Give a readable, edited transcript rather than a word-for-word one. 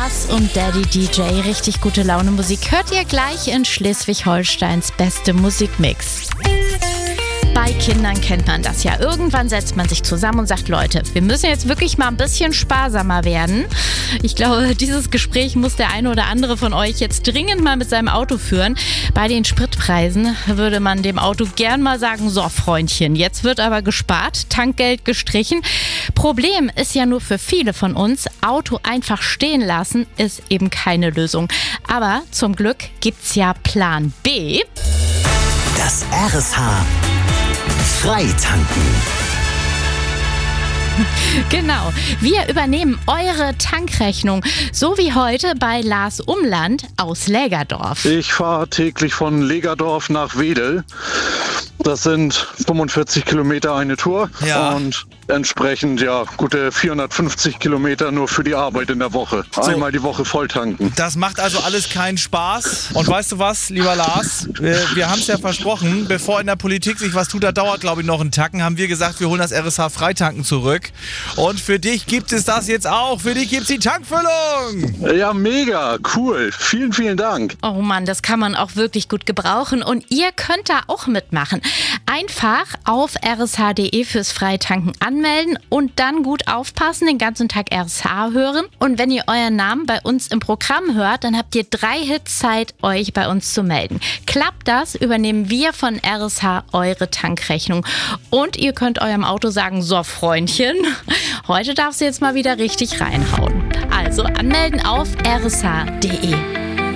Lars und Daddy DJ. Richtig gute Laune Musik hört ihr gleich in Schleswig-Holsteins beste Musikmix. Bei Kindern kennt man das ja. Irgendwann setzt man sich zusammen und sagt, Leute, wir müssen jetzt wirklich mal ein bisschen sparsamer werden. Ich glaube, dieses Gespräch muss der eine oder andere von euch jetzt dringend mal mit seinem Auto führen. Bei den Spritpreisen würde man dem Auto gern mal sagen, so Freundchen, jetzt wird aber gespart, Tankgeld gestrichen. Problem ist ja nur für viele von uns, Auto einfach stehen lassen ist eben keine Lösung. Aber zum Glück gibt's ja Plan B. Das RSH Freitanken. Genau, wir übernehmen eure Tankrechnung, so wie heute bei Lars Umland aus Lägerdorf. Ich fahre täglich von Lägerdorf nach Wedel. Das sind 45 Kilometer eine Tour und entsprechend gute 450 Kilometer nur für die Arbeit in der Woche. Einmal die Woche voll tanken. Das macht also alles keinen Spaß. Und weißt du was, lieber Lars, wir haben es ja versprochen, bevor in der Politik sich was tut, da dauert glaube ich noch einen Tacken, haben wir gesagt, wir holen das RSH Freitanken zurück. Und für dich gibt es das jetzt auch. Für dich gibt es die Tankfüllung. Ja, mega, cool. Vielen, vielen Dank. Oh Mann, das kann man auch wirklich gut gebrauchen. Und ihr könnt da auch mitmachen. Einfach auf rsh.de fürs Freitanken anmelden und dann gut aufpassen, den ganzen Tag RSH hören. Und wenn ihr euren Namen bei uns im Programm hört, dann habt ihr 3 Hits Zeit, euch bei uns zu melden. Klappt das, übernehmen wir von RSH eure Tankrechnung. Und ihr könnt eurem Auto sagen, so Freundchen, heute darfst du jetzt mal wieder richtig reinhauen. Also anmelden auf rsh.de.